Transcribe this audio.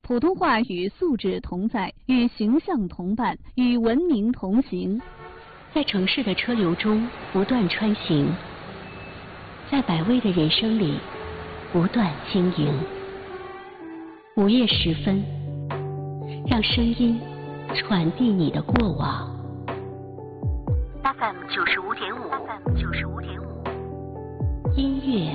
普通话与素质同在，与形象同伴，与文明同行。 在城市的车流中不断穿行，在百味的人生里不断经营。午夜时分，让声音传递你的过往。FM 95.5，音乐